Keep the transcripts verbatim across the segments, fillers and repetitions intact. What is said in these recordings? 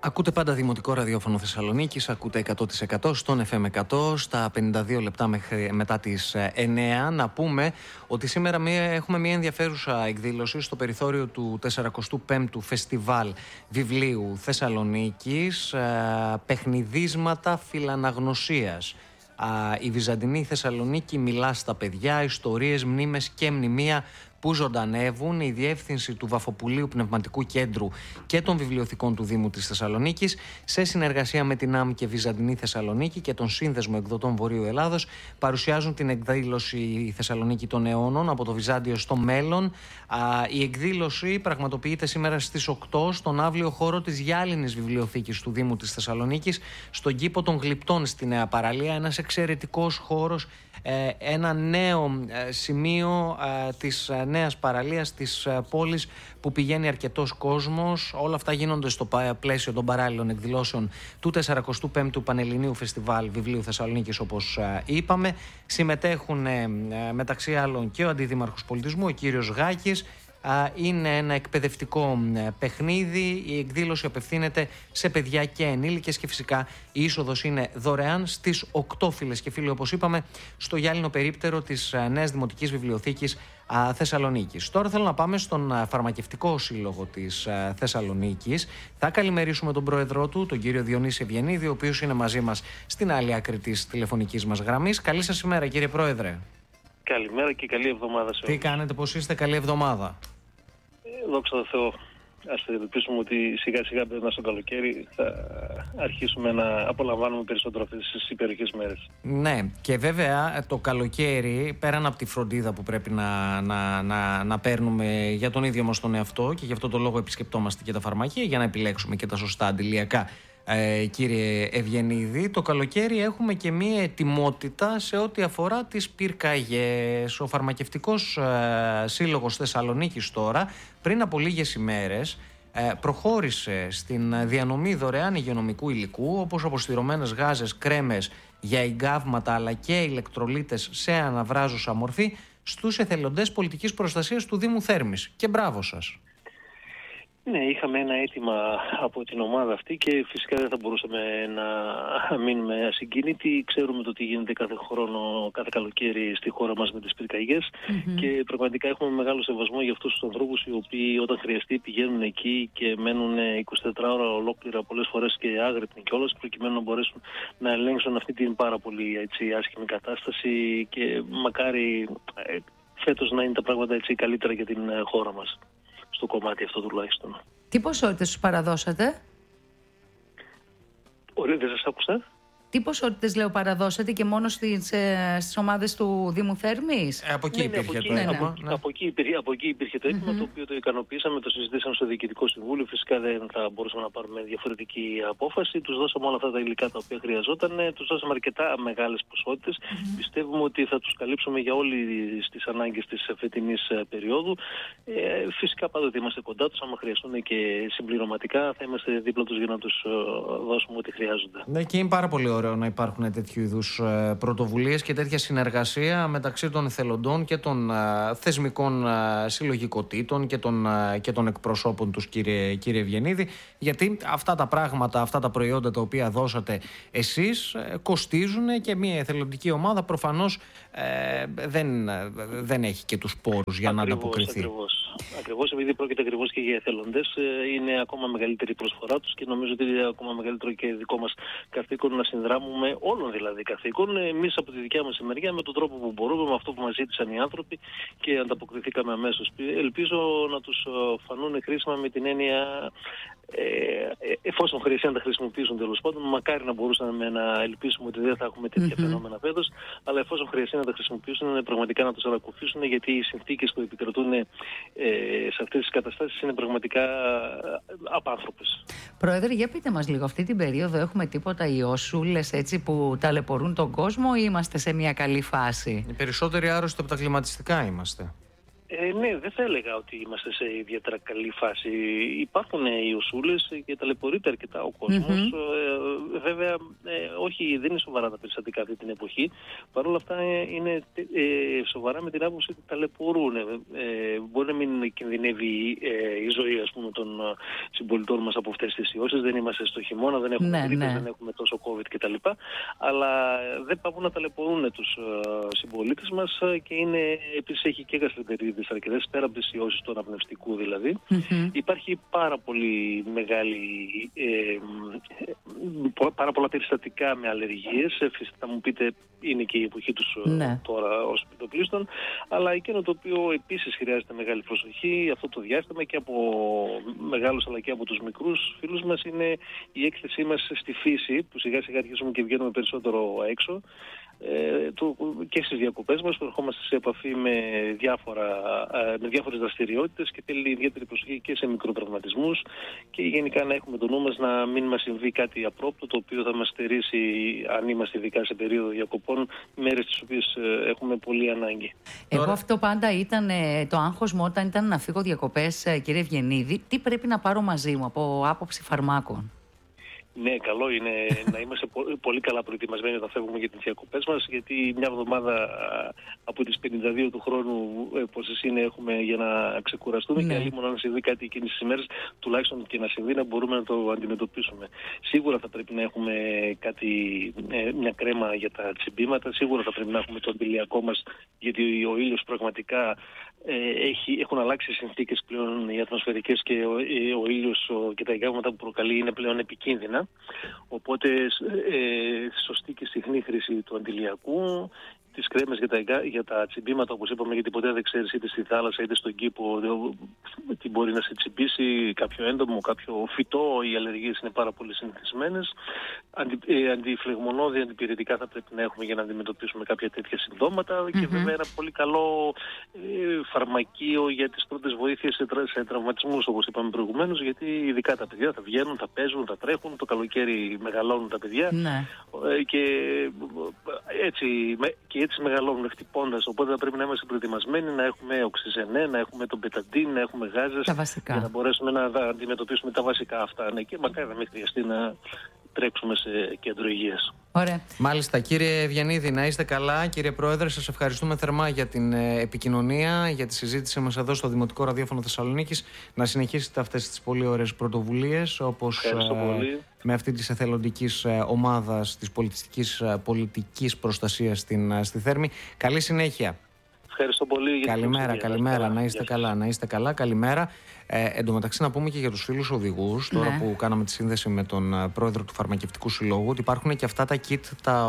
Ακούτε πάντα Δημοτικό Ραδιόφωνο Θεσσαλονίκης, ακούτε εκατό τοις εκατό στον εφ εμ εκατό στα πενήντα δύο λεπτά μέχρι, μετά τις εννέα. Να πούμε ότι σήμερα μία, έχουμε μια ενδιαφέρουσα εκδήλωση στο περιθώριο του τεσσαρακοστού πέμπτου Φεστιβάλ Βιβλίου Θεσσαλονίκης, ε, παιχνιδίσματα φιλαναγνωσίας. Η Βυζαντινή Θεσσαλονίκη μιλά στα παιδιά, ιστορίες, μνήμες και μνημεία που ζωντανεύουν. Η διεύθυνση του Βαφοπουλίου Πνευματικού Κέντρου και των Βιβλιοθηκών του Δήμου της Θεσσαλονίκης, σε συνεργασία με την ΑΜ και Βυζαντινή Θεσσαλονίκη και τον Σύνδεσμο Εκδοτών Βορείου Ελλάδος, παρουσιάζουν την εκδήλωση «Η Θεσσαλονίκη των Αιώνων, από το Βυζάντιο στο μέλλον». Η εκδήλωση πραγματοποιείται σήμερα στις οκτώ στον αύλιο χώρο της Γυάλινης Βιβλιοθήκης του Δήμου της Θεσσαλονίκης, στον κήπο των Γλυπτών στη Νέα Παραλία. Ένας εξαιρετικός χώρος, ένα νέο σημείο της νέας παραλίας της πόλης που πηγαίνει αρκετός κόσμος. Όλα αυτά γίνονται στο πλαίσιο των παράλληλων εκδηλώσεων του τεσσαρακοστού πέμπτου Πανελληνίου Φεστιβάλ Βιβλίου Θεσσαλονίκης, όπως είπαμε. Συμμετέχουν μεταξύ άλλων και ο Αντιδήμαρχος Πολιτισμού, ο κύριος Γάκης. Είναι ένα εκπαιδευτικό παιχνίδι. Η εκδήλωση απευθύνεται σε παιδιά και ενήλικες και φυσικά η είσοδος είναι δωρεάν στις οκτώ, φίλες και φίλοι, όπως είπαμε, στο γυάλινο περίπτερο της Νέας Δημοτικής Βιβλιοθήκης Θεσσαλονίκης. Τώρα θέλω να πάμε στον Φαρμακευτικό Σύλλογο της Θεσσαλονίκης. Θα καλημερίσουμε τον πρόεδρό του, τον κύριο Διονύση Ευγενίδη, ο οποίος είναι μαζί μας στην άλλη άκρη της τηλεφωνικής μας γραμμής. Καλή σας ημέρα, κύριε Πρόεδρε. Καλημέρα και καλή εβδομάδα σε όλους. Τι κάνετε, πώς είστε? Καλή εβδομάδα. Ε, δόξα τω Θεώ. Ας ελπίσουμε ότι σιγά σιγά μπαίνοντας στο καλοκαίρι θα αρχίσουμε να απολαμβάνουμε περισσότερο αυτές τις υπέροχες μέρες. Ναι, και βέβαια το καλοκαίρι, πέραν από τη φροντίδα που πρέπει να, να, να, να παίρνουμε για τον ίδιο μας τον εαυτό, και γι' αυτό το λόγο επισκεπτόμαστε και τα φαρμακεία για να επιλέξουμε και τα σωστά αντιλιακά, Ε, κύριε Ευγενίδη, το καλοκαίρι έχουμε και μία ετοιμότητα σε ό,τι αφορά τις πυρκαγιές. Ο Φαρμακευτικός ε, Σύλλογος Θεσσαλονίκης τώρα, πριν από λίγες ημέρες, ε, προχώρησε στην διανομή δωρεάν υγειονομικού υλικού, όπως αποστηρωμένες γάζες, κρέμες για εγκάβματα αλλά και ηλεκτρολίτες σε αναβράζουσα μορφή στους εθελοντές πολιτικής προστασίας του Δήμου Θέρμης. Και μπράβο σας. Ναι, είχαμε ένα αίτημα από την ομάδα αυτή και φυσικά δεν θα μπορούσαμε να μείνουμε ασυγκίνητοι. Ξέρουμε το τι γίνεται κάθε χρόνο, κάθε καλοκαίρι στη χώρα μας με τις πυρκαγιές mm-hmm. και πραγματικά έχουμε μεγάλο σεβασμό για αυτούς τους ανθρώπους οι οποίοι όταν χρειαστεί πηγαίνουν εκεί και μένουν εικοσιτέσσερις ώρα ολόκληρα, πολλές φορές και άγρυπνοι κιόλας, προκειμένου να μπορέσουν να ελέγξουν αυτή την πάρα πολύ έτσι, άσχημη κατάσταση και μακάρι ε, φέτος να είναι τα πράγματα έτσι, καλύτερα για την χώρα μας. Στο κομμάτι αυτό τουλάχιστον. Τι ποσότητες τους παραδώσατε? Ωραία, δεν σας άκουσα. Τι ποσότητες, λέω, παραδώσατε και μόνο στις, ε, στις ομάδες του Δήμου Θέρμης? Ε, από εκεί ναι, υπήρχε ναι, το αίτημα. Από, ναι. από, εκεί υπήρχε, από εκεί υπήρχε το αίτημα, mm-hmm. το οποίο το ικανοποιήσαμε, το συζητήσαμε στο Διοικητικό Συμβούλιο. Φυσικά δεν θα μπορούσαμε να πάρουμε διαφορετική απόφαση. Τους δώσαμε όλα αυτά τα υλικά τα οποία χρειαζόταν. Τους δώσαμε αρκετά μεγάλες ποσότητες. Mm-hmm. Πιστεύουμε ότι θα τους καλύψουμε για όλες τις ανάγκες της φετινής περίοδου. Ε, φυσικά πάντοτε είμαστε κοντά τους. Άμα χρειαστούν και συμπληρωματικά, θα είμαστε δίπλα τους για να τους δώσουμε ό,τι χρειάζονται. Ναι, και είναι πάρα πολύ ωραίο να υπάρχουν τέτοιου είδους πρωτοβουλίες και τέτοια συνεργασία μεταξύ των εθελοντών και των θεσμικών συλλογικοτήτων και των, και των εκπροσώπων τους, κύριε, κύριε Ευγενίδη, γιατί αυτά τα πράγματα, αυτά τα προϊόντα τα οποία δώσατε εσείς κοστίζουν και μια εθελοντική ομάδα προφανώς ε, δεν, δεν έχει και τους πόρους για ακριβώς, να ανταποκριθεί. Ακριβώς. Ακριβώς, επειδή πρόκειται ακριβώς και για εθελοντές, είναι ακόμα μεγαλύτερη η προσφορά τους και νομίζω ότι είναι ακόμα μεγαλύτερο και δικό μας καθήκον να συνδράμουμε, όλων δηλαδή καθήκον, εμείς από τη δικιά μας μεριά με τον τρόπο που μπορούμε, με αυτό που μας ζήτησαν οι άνθρωποι και ανταποκριθήκαμε αμέσως. Ελπίζω να τους φανούν χρήσιμα με την έννοια, ε, εφόσον χρειαστεί να τα χρησιμοποιήσουν τέλος πάντων, μακάρι να μπορούσαμε να ελπίσουμε ότι δεν θα έχουμε τέτοια mm-hmm. φαινόμενα φέτος, αλλά εφόσον χρειαστεί να τα χρησιμοποιήσουν, πραγματικά να τους ανακουφίσουν, γιατί οι συνθήκες που επικρατούν ε, σε αυτές τις καταστάσεις είναι πραγματικά απάνθρωπες. Πρόεδρε, για πείτε μας λίγο, αυτή την περίοδο έχουμε τίποτα ιωσούλες έτσι που ταλαιπωρούν τον κόσμο ή είμαστε σε μια καλή φάση? Οι περισσότεροι άρρωστοι από τα κλιματιστικά είμαστε. Ε, ναι, δεν θα έλεγα ότι είμαστε σε ιδιαίτερα καλή φάση. Υπάρχουν ιωσούλες και ταλαιπωρείται αρκετά ο κόσμος. Mm-hmm. βέβαια, ε, όχι, δεν είναι σοβαρά τα περιστατικά αυτή την εποχή. Παρ' όλα αυτά ε, είναι ε, σοβαρά με την άποψη ότι ταλαιπωρούν. Ε, μπορεί να μην κινδυνεύει ε, η ζωή, ας πούμε, των συμπολιτών μας από αυτές τις ιώσεις. Δεν είμαστε στο χειμώνα, δεν έχουμε ναι, τρύπες, ναι. δεν έχουμε τόσο COVID κτλ. Αλλά δεν πάβουν να ταλαιπωρούν τους uh, συμπολίτες μας και είναι, επίσης έχει και γαστρεντερίτιδες αρκετές, πέρα από τις ιώσεις του αναπνευστικού δηλαδή. Mm-hmm. Υπάρχει πάρα πολύ μεγάλη, ε, πάρα πολλά περιστατικά με αλλεργίες. Φυσικά θα μου πείτε, είναι και η εποχή τους ναι. τώρα ως επιτοπλίστων, αλλά εκείνο το οποίο επίσης χρειάζεται μεγάλη προσοχή αυτό το διάστημα και από μεγάλους αλλά και από τους μικρούς φίλους μας είναι η έκθεσή μας στη φύση, που σιγά σιγά αρχίζουμε και βγαίνουμε περισσότερο έξω. Ε, το, και στις διακοπές μας που ερχόμαστε σε επαφή με, διάφορα, με διάφορες δραστηριότητες και θέλει ιδιαίτερη προσοχή και σε μικροτραυματισμούς και γενικά να έχουμε το νου μας να μην μας συμβεί κάτι απρόπτο το οποίο θα μας στερήσει, αν είμαστε ειδικά σε περίοδο διακοπών, μέρες τις οποίες έχουμε πολύ ανάγκη. Εγώ Τώρα... αυτό πάντα ήταν το άγχος μου όταν ήταν να φύγω διακοπές, κύριε Ευγενίδη. Τι πρέπει να πάρω μαζί μου από άποψη φαρμάκων? Ναι, καλό είναι να είμαστε πολύ καλά προετοιμασμένοι όταν φεύγουμε για τις διακοπές μας, γιατί μια εβδομάδα από τις πενήντα δύο του χρόνου πόσες είναι έχουμε για να ξεκουραστούμε, ναι. Και αλλήμον αν συμβεί κάτι εκείνες τις ημέρες, τουλάχιστον και να συμβεί να μπορούμε να το αντιμετωπίσουμε. Σίγουρα θα πρέπει να έχουμε κάτι, μια κρέμα για τα τσιμπήματα, σίγουρα θα πρέπει να έχουμε το αντιλιακό μας, γιατί ο ήλιος πραγματικά έχει, έχουν αλλάξει οι συνθήκες πλέον οι ατμοσφαιρικές και ο, ο ήλιος ο, και τα εγκάβματα που προκαλεί είναι πλέον επικίνδυνα. Οπότε ε, σωστή και συχνή χρήση του αντιλιακού, τις κρέμες για τα, για τα τσιμπήματα, όπως είπαμε, γιατί ποτέ δεν ξέρεις είτε στη θάλασσα είτε στον κήπο τι μπορεί να σε τσιμπήσει, κάποιο έντομο, κάποιο φυτό, οι αλλεργίες είναι πάρα πολύ συνηθισμένες. Αντι, ε, αντιφλεγμονώδη, αντιπυρητικά θα πρέπει να έχουμε για να αντιμετωπίσουμε κάποια τέτοια συμπτώματα mm-hmm. και βέβαια ένα πολύ καλό ε, φαρμακείο για τις πρώτες βοήθειες σε, τρα, σε τραυματισμούς, όπως είπαμε προηγουμένως, γιατί ειδικά τα παιδιά θα βγαίνουν, θα παίζουν, θα τρέχουν, το καλοκαίρι μεγαλώνουν τα παιδιά mm-hmm. ε, και έτσι και έτσι μεγαλώνουν χτυπώντας, οπότε θα πρέπει να είμαστε προετοιμασμένοι, να έχουμε οξυζενέ, να έχουμε τον πεταντίν, να έχουμε γάζες για να μπορέσουμε να αντιμετωπίσουμε τα βασικά αυτά. Ναι, και μακάρι να μην χρειαστεί να τρέξουμε σε κέντρο υγείας. Ωραία. Μάλιστα, κύριε Ευγενίδη, να είστε καλά. Κύριε Πρόεδρε, σας ευχαριστούμε θερμά για την επικοινωνία, για τη συζήτηση μας εδώ στο Δημοτικό Ραδιόφωνο Θεσσαλονίκης. Να συνεχίσετε αυτές τις πολύ ωραίες πρωτοβουλίες, όπως με αυτή της εθελοντικής ομάδας της πολιτιστικής πολιτικής προστασίας στην, στη Θέρμη. Καλή συνέχεια. Ευχαριστώ πολύ. Για καλημέρα, καλημέρα. Να είστε καλά, να είστε καλά. Καλημέρα. Ε, εν τω μεταξύ, να πούμε και για τους φίλους οδηγούς, τώρα ναι. που κάναμε τη σύνδεση με τον πρόεδρο του Φαρμακευτικού Συλλόγου, ότι υπάρχουν και αυτά τα kit τα,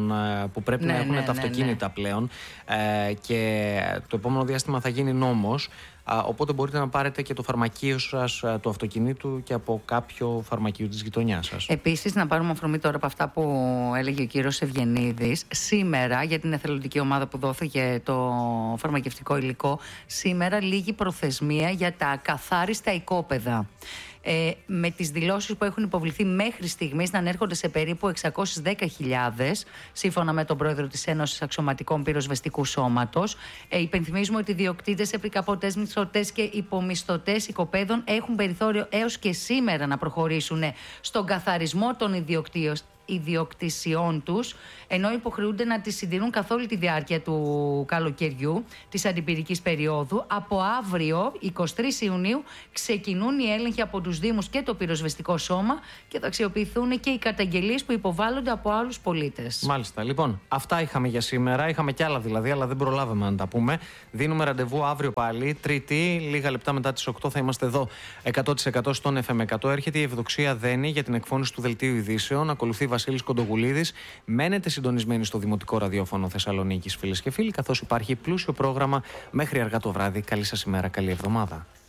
που πρέπει ναι, να έχουν ναι, τα αυτοκίνητα ναι, ναι. πλέον. Ε, και το επόμενο διάστημα θα γίνει νόμος. Οπότε μπορείτε να πάρετε και το φαρμακείο σας του αυτοκινήτου και από κάποιο φαρμακείο της γειτονιάς σας. Επίσης, να πάρουμε αφορμή τώρα από αυτά που έλεγε ο κύριος Ευγενίδης. Σήμερα, για την εθελοντική ομάδα που δόθηκε το φαρμακευτικό υλικό, σήμερα λήγει προθεσμία για τα καθάριστα οικόπεδα. Ε, με τις δηλώσεις που έχουν υποβληθεί μέχρι στιγμής να ανέρχονται σε περίπου εξακόσιες δέκα χιλιάδες, σύμφωνα με τον πρόεδρο της Ένωσης Αξιωματικών Πυροσβεστικού Σώματος. Ε, υπενθυμίζουμε ότι οι ιδιοκτήτες, επικαποτές, μισθωτές και υπομισθωτές οικοπαίδων έχουν περιθώριο έως και σήμερα να προχωρήσουν στον καθαρισμό των ιδιοκτήτων ιδιοκτησιών τους, ενώ υποχρεούνται να τις συντηρούν καθ' όλη τη διάρκεια του καλοκαιριού, της αντιπυρικής περίοδου. Από αύριο, εικοστή τρίτη Ιουνίου, ξεκινούν οι έλεγχοι από τους Δήμους και το πυροσβεστικό σώμα και θα αξιοποιηθούν και οι καταγγελίες που υποβάλλονται από άλλους πολίτες. Μάλιστα. Λοιπόν, αυτά είχαμε για σήμερα. Είχαμε κι άλλα δηλαδή, αλλά δεν προλάβαμε να τα πούμε. Δίνουμε ραντεβού αύριο πάλι, Τρίτη, λίγα λεπτά μετά τις οκτώ θα είμαστε εδώ εκατό τοις εκατό στον εφ εμ εκατό. Έρχεται η Ευδοξία Δένη για την εκφώνηση του Δελτίου Ειδήσεων. Ακολουθεί Βασίλης Κοντογουλίδης. Μένετε συντονισμένοι στο Δημοτικό Ραδιόφωνο Θεσσαλονίκης, φίλες και φίλοι, καθώς υπάρχει πλούσιο πρόγραμμα μέχρι αργά το βράδυ. Καλή σας ημέρα, καλή εβδομάδα.